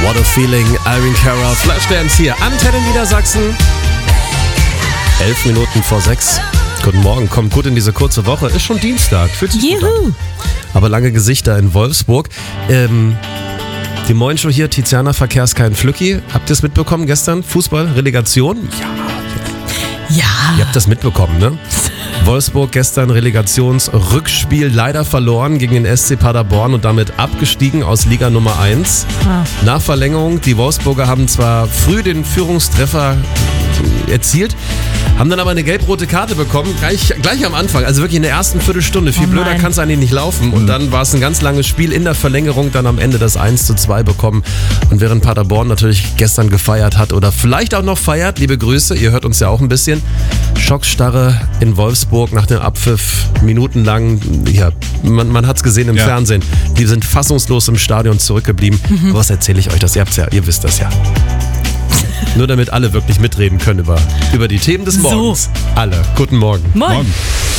What a Feeling, Irene Cara, Flashdance hier, Antenne Niedersachsen. 11 Minuten vor 6. Guten Morgen, kommt gut in diese kurze Woche. Ist schon Dienstag, fühlt sich gut an. Aber lange Gesichter in Wolfsburg. Die Morgenshow hier, Tiziana Verkehrs kein Flücki. Habt ihr es mitbekommen gestern? Fußball, Relegation? Ja. Ihr habt das mitbekommen, ne? Wolfsburg gestern Relegationsrückspiel leider verloren gegen den SC Paderborn und damit abgestiegen aus Liga Nummer 1. Nach Verlängerung, die Wolfsburger haben zwar früh den Führungstreffer erzielt, haben dann aber eine gelb-rote Karte bekommen, gleich am Anfang, also wirklich in der ersten Viertelstunde. Viel blöder kann es eigentlich nicht laufen. Und dann war es ein ganz langes Spiel in der Verlängerung, dann am Ende das 1:2 bekommen. Und während Paderborn natürlich gestern gefeiert hat oder vielleicht auch noch feiert, liebe Grüße, ihr hört uns ja auch ein bisschen, Schockstarre in Wolfsburg nach dem Abpfiff, minutenlang, ja, man hat es gesehen im Fernsehen, die sind fassungslos im Stadion zurückgeblieben. Aber was erzähle ich euch das? Ihr wisst das ja. Nur damit alle wirklich mitreden können über die Themen des Morgens. Alle. Guten Morgen. Moin.